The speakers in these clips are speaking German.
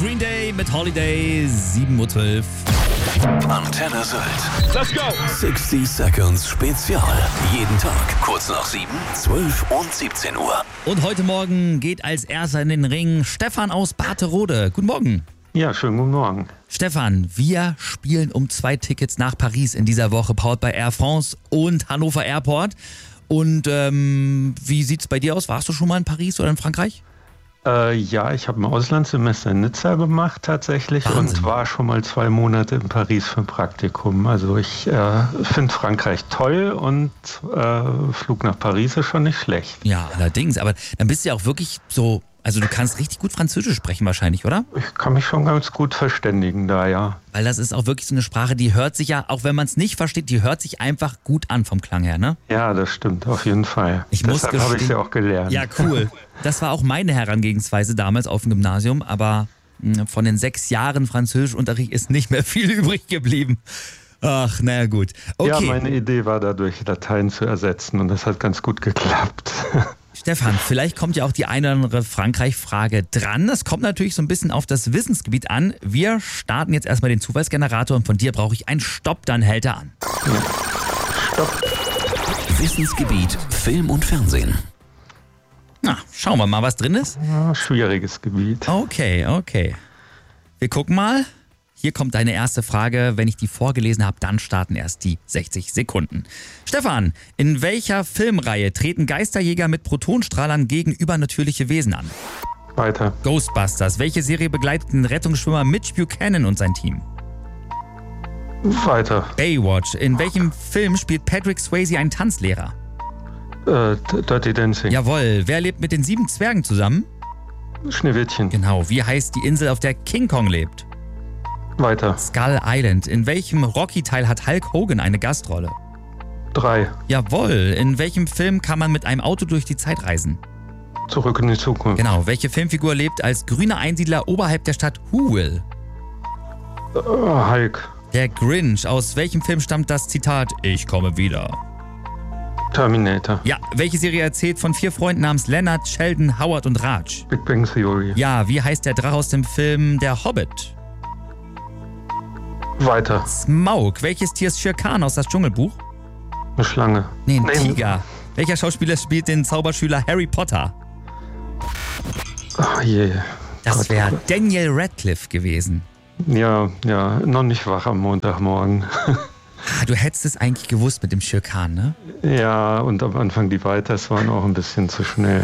Green Day mit Holiday, 7:12 Uhr. Antenne Sylt. Let's go! 60 Seconds Spezial. Jeden Tag kurz nach 7, 12 und 17 Uhr. Und heute Morgen geht als erster in den Ring Stefan aus Barterode. Guten Morgen. Ja, schönen guten Morgen. Stefan, wir spielen um 2 Tickets nach Paris in dieser Woche, powered by Air France und Hannover Airport. Und wie sieht's bei dir aus? Warst du schon mal in Paris oder in Frankreich? Ja, ich habe ein Auslandssemester in Nizza gemacht tatsächlich. Wahnsinn. Und war schon mal 2 Monate in Paris für ein Praktikum. Also ich finde Frankreich toll und Flug nach Paris ist schon nicht schlecht. Ja, allerdings. Aber dann bist du ja auch wirklich so, also du kannst richtig gut Französisch sprechen wahrscheinlich, oder? Ich kann mich schon ganz gut verständigen da, ja. Weil das ist auch wirklich so eine Sprache, die hört sich ja, auch wenn man es nicht versteht, die hört sich einfach gut an vom Klang her, ne? Ja, das stimmt, auf jeden Fall. Deshalb habe ich es ja auch gelernt. Ja, cool. Das war auch meine Herangehensweise damals auf dem Gymnasium, aber von den 6 Jahren Französischunterricht ist nicht mehr viel übrig geblieben. Ach, naja gut. Okay. Ja, meine Idee war dadurch, Latein zu ersetzen und das hat ganz gut geklappt. Stefan, vielleicht kommt ja auch die eine oder andere Frankreich-Frage dran. Das kommt natürlich so ein bisschen auf das Wissensgebiet an. Wir starten jetzt erstmal den Zufallsgenerator und von dir brauche ich einen Stopp, dann hält er an. Ja. Stopp. Wissensgebiet Film und Fernsehen. Na, schauen wir mal, was drin ist. Ja, schwieriges Gebiet. Okay. Wir gucken mal. Hier kommt deine erste Frage. Wenn ich die vorgelesen habe, dann starten erst die 60 Sekunden. Stefan, in welcher Filmreihe treten Geisterjäger mit Protonstrahlern gegen übernatürliche Wesen an? Weiter. Ghostbusters. Welche Serie begleitet den Rettungsschwimmer Mitch Buchanan und sein Team? Weiter. Baywatch. In welchem Film spielt Patrick Swayze einen Tanzlehrer? Dirty Dancing. Jawohl. Wer lebt mit den 7 Zwergen zusammen? Schneewittchen. Genau. Wie heißt die Insel, auf der King Kong lebt? Weiter. Skull Island. In welchem Rocky-Teil hat Hulk Hogan eine Gastrolle? 3. Jawohl. In welchem Film kann man mit einem Auto durch die Zeit reisen? Zurück in die Zukunft. Genau. Welche Filmfigur lebt als grüner Einsiedler oberhalb der Stadt Whoville? Hulk. Der Grinch. Aus welchem Film stammt das Zitat "Ich komme wieder"? Terminator. Ja. Welche Serie erzählt von 4 Freunden namens Leonard, Sheldon, Howard und Raj? Big Bang Theory. Ja. Wie heißt der Drache aus dem Film Der Hobbit? Weiter. Smaug. Welches Tier ist Shere Khan aus Das Dschungelbuch? Eine Schlange. Nee, ein Tiger. Welcher Schauspieler spielt den Zauberschüler Harry Potter? Oh je. Das wäre Daniel Radcliffe gewesen. Ja, noch nicht wach am Montagmorgen. Du hättest es eigentlich gewusst mit dem Shere Khan, ne? Ja, und am Anfang die Weiters waren auch ein bisschen zu schnell.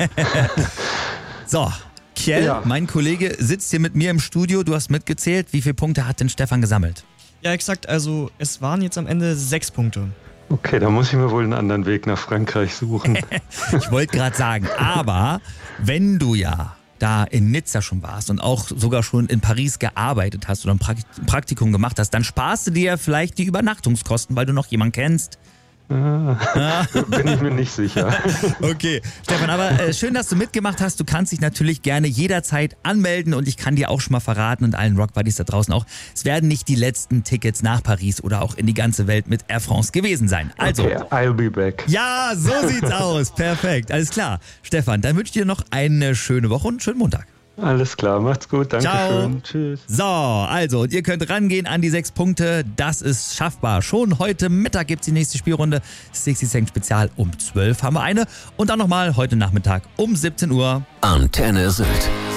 So, Kjell, Ja. mein Kollege, sitzt hier mit mir im Studio. Du hast mitgezählt. Wie viele Punkte hat denn Stefan gesammelt? Ja, exakt. Also es waren jetzt am Ende 6 Punkte. Okay, da muss ich mir wohl einen anderen Weg nach Frankreich suchen. Ich wollte gerade sagen, aber wenn du ja da in Nizza schon warst und auch sogar schon in Paris gearbeitet hast oder ein Praktikum gemacht hast, dann sparst du dir ja vielleicht die Übernachtungskosten, weil du noch jemanden kennst. Bin ich mir nicht sicher. Okay, Stefan, aber schön, dass du mitgemacht hast. Du kannst dich natürlich gerne jederzeit anmelden und ich kann dir auch schon mal verraten und allen Rockbuddies da draußen auch, es werden nicht die letzten Tickets nach Paris oder auch in die ganze Welt mit Air France gewesen sein. Also, Okay, I'll be back. ja, so sieht's aus. Perfekt, alles klar. Stefan, dann wünsche ich dir noch eine schöne Woche und einen schönen Montag. Alles klar, macht's gut, dankeschön. Tschüss. So, also, und ihr könnt rangehen an die 6 Punkte. Das ist schaffbar. Schon heute Mittag gibt's die nächste Spielrunde. 60 Cent Spezial um 12 haben wir eine. Und dann nochmal heute Nachmittag um 17 Uhr. Antenne Sylt.